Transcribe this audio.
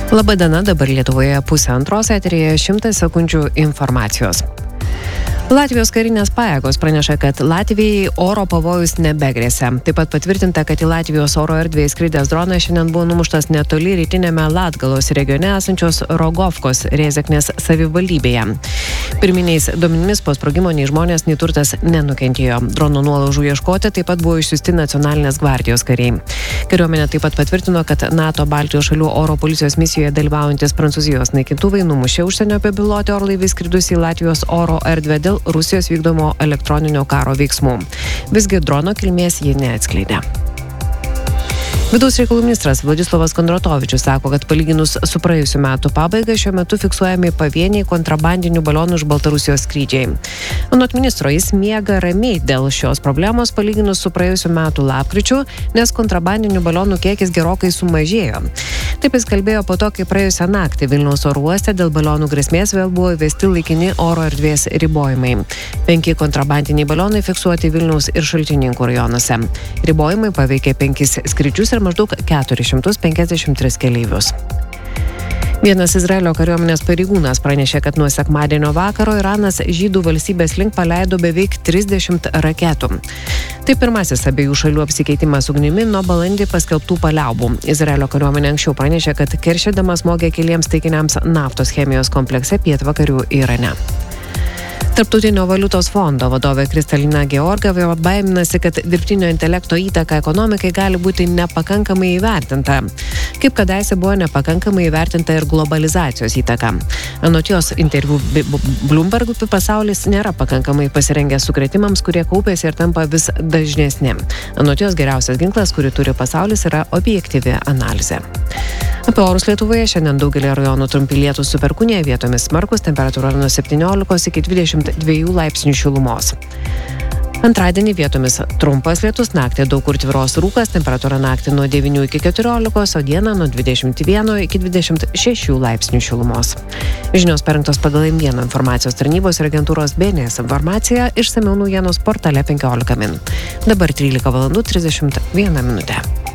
Labadiena, dabar Lietuvoje 1:30, eteryje 100 sekundžių informacijos. Latvijos karinės pajėgos praneša, kad Latvijai oro pavojus nebegrėsia. Taip pat patvirtinta, kad į Latvijos oro erdvę įskridęs dronas šiandien buvo numuštas netoli rytinėme Latgalos regione esančios Rogovkos Rėzeknės savivaldybėje. Pirminiais duomenimis po sprogimo nei žmonės, nei turtas nenukentėjo. Drono nuolaužų ieškoti taip pat buvo išsiųsti nacionalinės gvardijos kariai. Kariuomenė taip pat patvirtino, kad NATO Baltijos šalių oro policijos misijoje dalyvaujantis Prancūzijos naikintuvai numušė užsienio bepilotį orlaivį skridusį į Latvijos oro erdvę dėl Rusijos vykdomo elektroninio karo veiksmų. Visgi drono kilmės ji neatskleidė. Vidaus reikalų ministras Vladislovas Kondratovičius sako, kad palyginus su praėjusiu metu pabaiga šiuo metu fiksuojami pavieniai kontrabandinių balionų iš Baltarusijos skrydžiai. Anot ministro, jis miega ramiai dėl šios problemos palyginus su praėjusiu metu lapkričiu, nes kontrabandinių balionų kiekis gerokai sumažėjo. Taip jis kalbėjo po to, kai praėjusią naktį Vilniaus oro uoste dėl balionų grėsmės vėl buvo įvesti laikini oro erdvės ribojimai. 5 kontrabandiniai balionai fiksuoti Vilniaus ir Šalčininkų rajonuose. Ribojimai paveikė 5 skrydžius ir maždaug 453 keleivius. Vienas Izraelio kariuomenės pareigūnas pranešė, kad nuo sekmadienio vakaro Iranas žydų valstybės link paleido beveik 30 raketų. Tai pirmasis abiejų šalių apsikeitimas ugnimi nuo balandį paskelbtų paliaubų. Izraelio kariuomenė anksčiau pranešė, kad keršydamas smogė keliems taikiniams naftos chemijos komplekse pietvakarių Irane. Tarptautinio valiutos fondo vadovė Kristalina Georgieva baiminasi, kad dirbtinio intelekto įtaka ekonomikai gali būti nepakankamai įvertinta. Kaip kadaise buvo nepakankamai įvertinta ir globalizacijos įtaka. Anot jos interviu Bloomberg pasaulis nėra pakankamai pasirengęs sukrėtimams, kurie kaupėsi ir tampa vis dažnesni. Anot jos geriausias ginklas, kurį turi pasaulis, yra objektyvi analizė. Apie orus Lietuvoje šiandien daugelį rajonų trumpi lietūs su perkūnija, vietomis smarkus, temperatūra nuo 17 iki 22 laipsnių šilumos. Antradienį vietomis trumpas lietus, naktį daug kur tvyros rūkas, temperatūra naktį nuo 9 iki 14, o dieną nuo 21 iki 26 laipsnių šilumos. Žinios parengtos pagal M1 informacijos tarnybos ir agentūros BNS informaciją, išsamiau naujienos portale 15 min. Dabar 13:31 min.